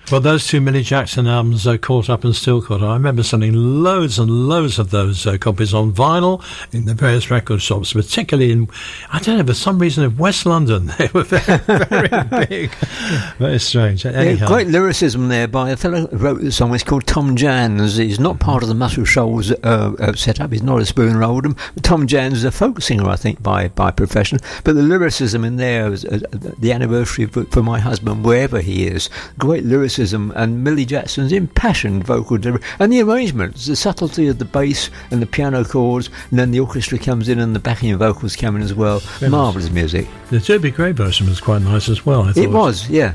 Well, those two Millie Jackson albums, Caught Up and Still Caught Up, I remember selling loads and loads of those copies on vinyl in the various record shops, particularly in, I don't know, for some reason in West London. They were very, very big. Very strange. Anyhow. Yeah, great lyricism there by a fellow who wrote the song. It's called Tom Jans. He's not part of the Muscle Shoals setup. He's not a Spoon Oldham. Tom Jans is a folk singer, I think, by profession. But the lyricism in there is the anniversary for my husband, wherever he is. Great lyricism. And Millie Jackson's impassioned vocal delivery, and the arrangements, the subtlety of the bass and the piano chords, and then the orchestra comes in and the backing vocals come in as well. Yes. Marvellous music. The Toby Gray version was quite nice as well, I thought. It was, yeah.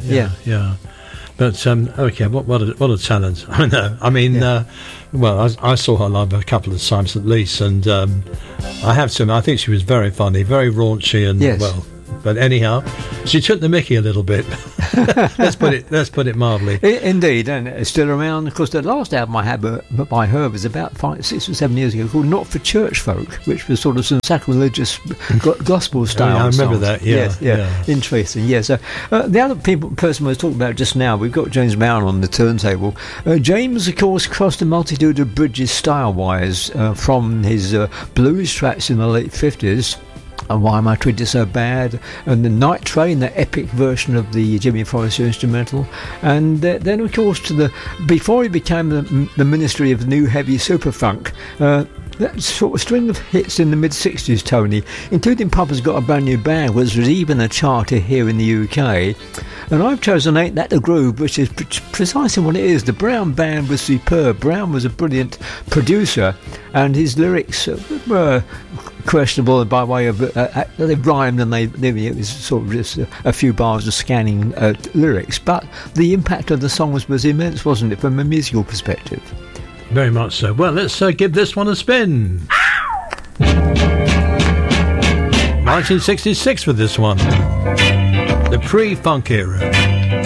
But okay, what a talent! I mean, well, I saw her live a couple of times at least, and I have to admit, I think she was very funny, very raunchy, and well. But anyhow, she took the mickey a little bit. let's put it mildly. Indeed, and it's still around. Of course, the last album I had by her was about 6 or 7 years ago, called "Not for Church Folk," which was sort of some sacrilegious gospel style. I remember songs. that. Yeah. Interesting. Yeah. So the other person we were talking about just now, we've got James Brown on the turntable. James, of course, crossed a multitude of bridges style-wise from his blues tracks in the late 50s. And Why Am I Treated So Bad, and the Night Train, the epic version of the Jimmy Forrester instrumental, and then of course before he became the Ministry of New Heavy Superfunk, that sort of string of hits in the mid-60s, Tony, including Papa's Got a Brand New Bag, which was even a charter here in the UK. And I've chosen Ain't That the Groove, which is precisely what it is. The Brown Band was superb. Brown was a brilliant producer, and his lyrics were questionable by way of they rhymed, and it was sort of just a few bars of scanning lyrics. But the impact of the song was immense, wasn't it, from a musical perspective? Very much so. Well, let's give this one a spin. 1966 for this one. The pre-funk era.